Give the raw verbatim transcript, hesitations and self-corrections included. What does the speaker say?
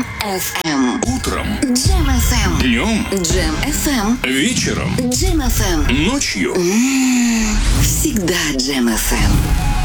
эф эм. Утром, Джем эф эм. днем, Джем эф эм. вечером, Джем эф эм. ночью. Всегда Джем эф эм.